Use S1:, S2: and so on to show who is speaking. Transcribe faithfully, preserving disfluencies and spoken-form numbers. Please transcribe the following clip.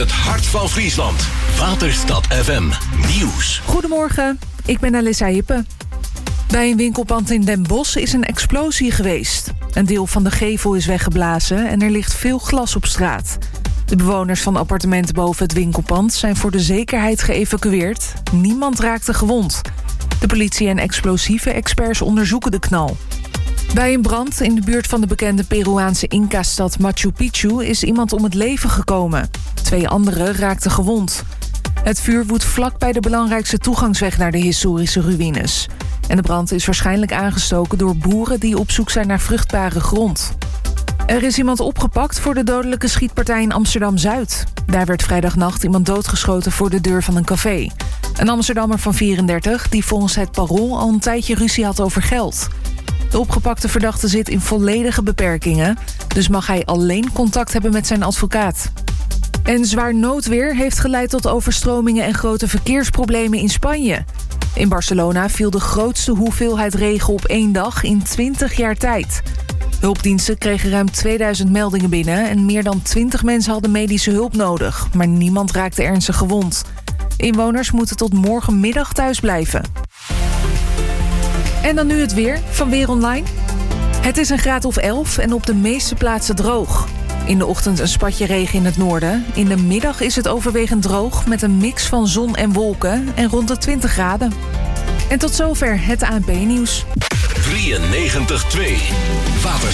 S1: Het hart van Friesland. Waterstad F M Nieuws.
S2: Goedemorgen, ik ben Alissa Hippe. Bij een winkelpand in Den Bosch is een explosie geweest. Een deel van de gevel is weggeblazen en er ligt veel glas op straat. De bewoners van appartementen boven het winkelpand zijn voor de zekerheid geëvacueerd. Niemand raakte gewond. De politie en explosieve experts onderzoeken de knal. Bij een brand in de buurt van de bekende Peruaanse Inca-stad Machu Picchu is iemand om het leven gekomen. Twee anderen raakten gewond. Het vuur woedt vlak bij de belangrijkste toegangsweg naar de historische ruïnes. En de brand is waarschijnlijk aangestoken door boeren die op zoek zijn naar vruchtbare grond. Er is iemand opgepakt voor de dodelijke schietpartij in Amsterdam-Zuid. Daar werd vrijdagnacht iemand doodgeschoten voor de deur van een café. Een Amsterdammer van vierendertig die volgens het Parool al een tijdje ruzie had over geld. De opgepakte verdachte zit in volledige beperkingen, dus mag hij alleen contact hebben met zijn advocaat. En zwaar noodweer heeft geleid tot overstromingen en grote verkeersproblemen in Spanje. In Barcelona viel de grootste hoeveelheid regen op één dag in twintig jaar tijd. Hulpdiensten kregen ruim tweeduizend meldingen binnen en meer dan twintig mensen hadden medische hulp nodig, maar niemand raakte ernstig gewond. Inwoners moeten tot morgenmiddag thuis blijven. En dan nu het weer van Weer Online. Het is een graad of elf en op de meeste plaatsen droog. In de ochtend een spatje regen in het noorden. In de middag is het overwegend droog met een mix van zon en wolken en rond de twintig graden. En tot zover het A N P-nieuws.
S1: drieënnegentig komma twee Water.